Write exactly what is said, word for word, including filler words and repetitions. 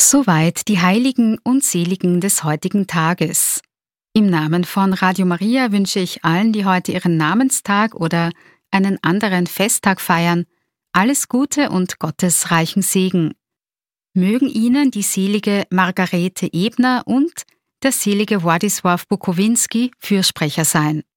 Soweit die Heiligen und Seligen des heutigen Tages. Im Namen von Radio Maria wünsche ich allen, die heute ihren Namenstag oder einen anderen Festtag feiern, alles Gute und Gottes reichen Segen. Mögen Ihnen die selige Margarete Ebner und der selige Władysław Bukowinski Fürsprecher sein.